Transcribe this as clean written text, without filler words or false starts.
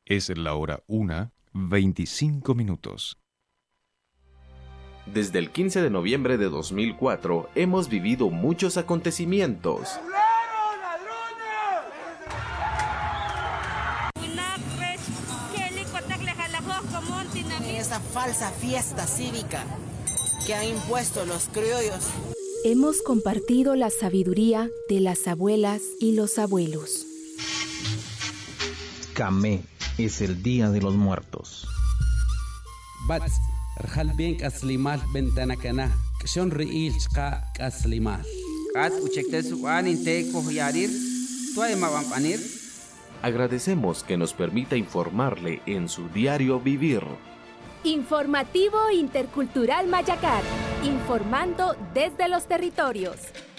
Es la hora 1:25. Desde el 15 de noviembre de 2004 hemos vivido muchos acontecimientos. Esa falsa fiesta cívica que han impuesto los criollos. Hemos compartido la sabiduría de las abuelas y los abuelos. Camé es el Día de los Muertos. Bats, Rjalben Kaslimal Bentanakana, Kshon Riil Chka Kaslimal. Kas Uchektesu Aninte Kohyarir, Tuaemabampanir. Agradecemos que nos permita informarle en su diario vivir. Informativo Intercultural Mayacar, informando desde los territorios.